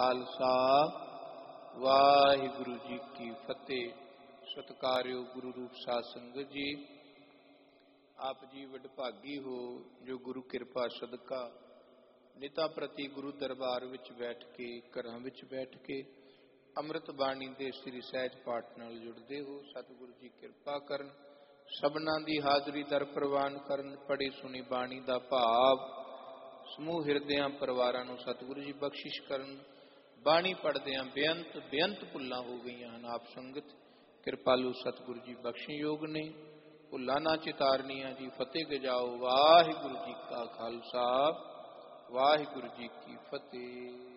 ਖਾਲਸਾ ਵਾਹਿਗੁਰੂ ਜੀ ਕੀ ਫਤਿਹ। ਸਤਿਕਾਰਯੋਗ ਗੁਰੂ ਰੂਪ ਸਾਧ ਸੰਗਤ ਜੀ, ਆਪ ਜੀ ਵਡਭਾਗੀ ਹੋ ਜੋ ਗੁਰੂ ਕਿਰਪਾ ਸਦਕਾ ਨਿਤਾ ਪ੍ਰਤੀ ਗੁਰੂ ਦਰਬਾਰ ਵਿੱਚ ਬੈਠ ਕੇ, ਘਰਾਂ ਵਿੱਚ ਬੈਠ ਕੇ ਅੰਮ੍ਰਿਤ ਬਾਣੀ ਦੇ ਸ੍ਰੀ ਸਹਿਜ ਪਾਠ ਨਾਲ ਜੁੜਦੇ ਹੋ। ਸਤਿਗੁਰੂ ਜੀ ਕਿਰਪਾ ਕਰਨ, ਸਭਨਾਂ ਦੀ ਹਾਜ਼ਰੀ ਦਰ ਪ੍ਰਵਾਨ ਕਰਨ। ਪੜ੍ਹੀ ਸੁਣੀ ਬਾਣੀ ਦਾ ਭਾਵ ਸਮੂਹ ਹਿਰਦਿਆਂ ਪਰਿਵਾਰਾਂ ਨੂੰ ਸਤਿਗੁਰੂ ਜੀ ਬਖਸ਼ਿਸ਼ ਕਰਨ। ਬਾਣੀ ਪੜ੍ਹਦਿਆਂ ਬੇਅੰਤ ਭੁੱਲਾਂ ਹੋ ਗਈਆਂ ਹਨ। ਆਪ ਸੰਗਤ ਕਿਰਪਾਲੂ ਸਤਿਗੁਰੂ ਜੀ ਬਖਸ਼ਣਯੋਗ ਨੇ, ਭੁੱਲਾਂ ਨਾ ਚਿਤਾਰਨੀਆਂ ਜੀ। ਫਤਿਹ ਗਜਾਓ। ਵਾਹਿਗੁਰੂ ਜੀ ਕਾ ਖਾਲਸਾ, ਵਾਹਿਗੁਰੂ ਜੀ ਕੀ ਫਤਿਹ।